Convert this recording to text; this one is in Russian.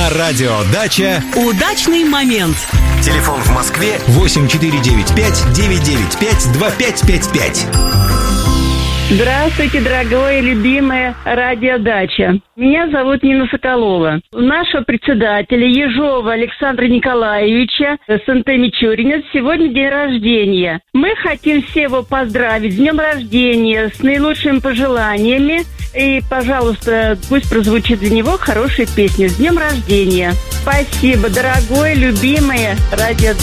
На радио «Дача» удачный момент. Телефон в Москве 8495-995-2555. Здравствуйте, дорогое, любимое радио «Дача». Меня зовут Нина Соколова. У нашего председателя Ежова Александра Николаевича СНТ-Мичурина сегодня день рождения. Мы хотим все его поздравить с днем рождения, с наилучшими пожеланиями. И, пожалуйста, пусть прозвучит для него хорошая песня «С днем рождения». Спасибо, дорогое, любимое радио «Дача».